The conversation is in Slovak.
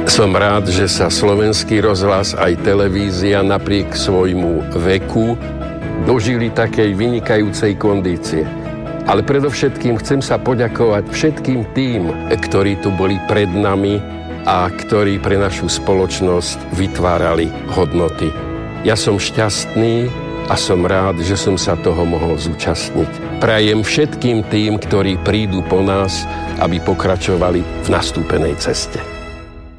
Som rád, že sa Slovenský rozhlas aj televízia napriek svojmu veku dožili takej vynikajúcej kondície. Ale predovšetkým chcem sa poďakovať všetkým tým, ktorí tu boli pred nami a ktorí pre našu spoločnosť vytvárali hodnoty. Ja som šťastný a som rád, že som sa toho mohol zúčastniť. Prajem všetkým tým, ktorí prídu po nás, aby pokračovali v nastúpenej ceste.